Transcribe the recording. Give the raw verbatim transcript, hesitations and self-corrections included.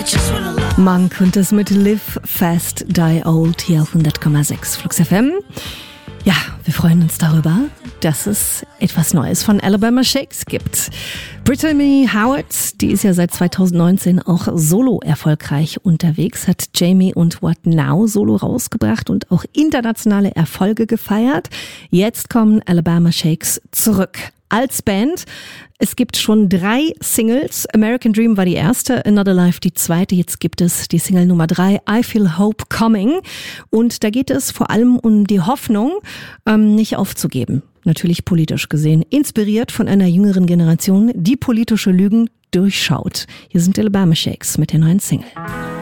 Man könnte es mit Live Fast, Die Old hier auf hundert Komma sechs Flux F M. Ja, wir freuen uns darüber, dass es etwas Neues von Alabama Shakes gibt. Brittany Howard, die ist ja seit zweitausendneunzehn auch solo erfolgreich unterwegs, hat Jamie und What Now solo rausgebracht und auch internationale Erfolge gefeiert. Jetzt kommen Alabama Shakes zurück als Band. Es gibt schon drei Singles. American Dream war die erste, Another Life die zweite. Jetzt gibt es die Single Nummer drei, I Feel Hope Coming. Und da geht es vor allem um die Hoffnung, ähm, nicht aufzugeben. Natürlich politisch gesehen. Inspiriert von einer jüngeren Generation, die politische Lügen durchschaut. Hier sind Alabama Shakes mit der neuen Single.